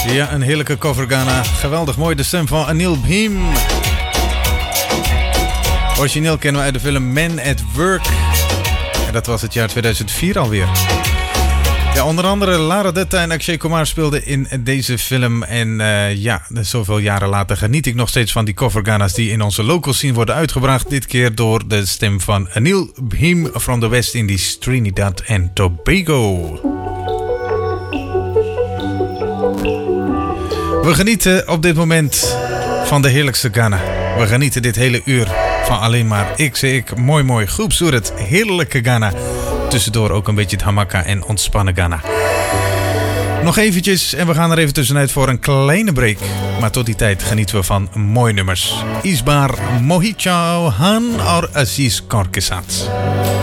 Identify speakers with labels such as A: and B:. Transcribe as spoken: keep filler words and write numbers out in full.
A: Ja, een heerlijke cover Ghana. Geweldig mooi, de stem van Anil Bhim. Origineel kennen we uit de film Men at Work. En dat was het jaar tweeduizend vier alweer. Ja, onder andere Lara Dutta en Akshay Kumar speelden in deze film. En uh, ja, zoveel jaren later geniet ik nog steeds van die cover Ghana's die in onze local scene worden uitgebracht. Dit keer door de stem van Anil Bhim from the West Indies, Trinidad en Tobago. We genieten op dit moment van de heerlijkste Ghana. We genieten dit hele uur van alleen maar ik zeg ik, mooi mooi groepsoeret, heerlijke Ghana. Tussendoor ook een beetje het hamaka en ontspannen Ghana. Nog eventjes en we gaan er even tussenuit voor een kleine break. Maar tot die tijd genieten we van mooie nummers. Isbar Mohichao Han or Aziz Korkesat.